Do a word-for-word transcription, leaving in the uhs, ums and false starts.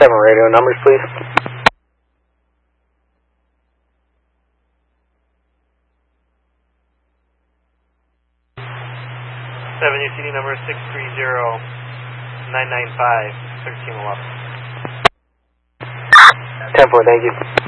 seven radio numbers, please. seven, your C D number is six three zero nine nine five one three one one. ten four, thank you.